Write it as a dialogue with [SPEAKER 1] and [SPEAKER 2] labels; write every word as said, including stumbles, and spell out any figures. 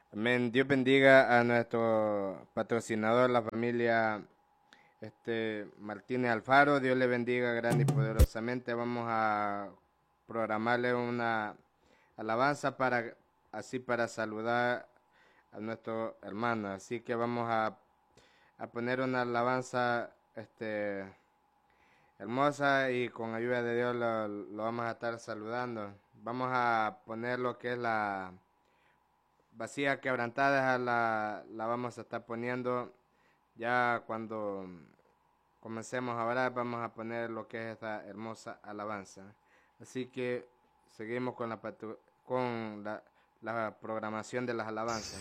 [SPEAKER 1] Amén. Dios bendiga a nuestro patrocinador, la familia este, Martínez Alfaro. Dios le bendiga grande y poderosamente. Vamos a programarle una alabanza para así para saludar a nuestro hermano. Así que vamos a, a poner una alabanza este, hermosa y con ayuda de Dios lo, lo vamos a estar saludando. Vamos a poner lo que es la vacía quebrantada, la, la vamos a estar poniendo ya cuando comencemos a orar. Vamos a poner lo que es esta hermosa alabanza. Así que seguimos con la, con la, la programación de las alabanzas.